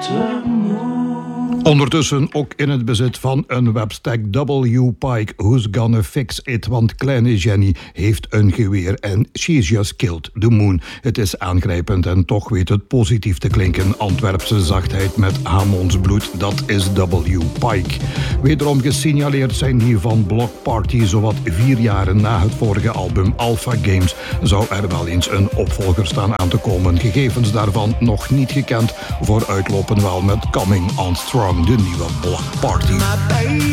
Ondertussen ook in het bezit van een webstack W. Pike, Who's Gonna Fix It? Want kleine Jenny heeft een geweer en she's just killed the moon. Het is aangrijpend en toch weet het positief te klinken. Antwerpse zachtheid met Hamons bloed, dat is W. Pike. Wederom gesignaleerd zijn die van Block Party. Zowat 4 jaar na het vorige album Alpha Games zou er wel eens een opvolger staan aan te komen. Gegevens daarvan nog niet gekend. Vooruitlopen wel met Coming On Strong, de nieuwe Block Party.